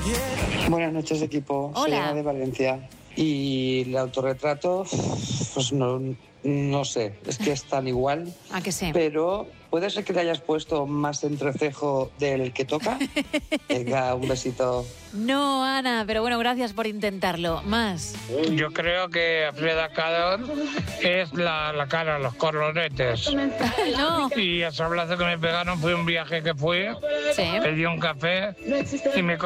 Buenas noches, equipo. Soy Hola. Ana de Valencia. Y el autorretrato, pues no sé, es que es tan igual. ¿A que sí? Pero puede ser que te hayas puesto más entrecejo del que toca. Venga, un besito. No, Ana, pero bueno, gracias por intentarlo. Más. Yo creo que Frida Kahlo es la cara, los corlonetes. No. Y ese abrazo que me pegaron fue un viaje que fui, Sí. pedí un café y me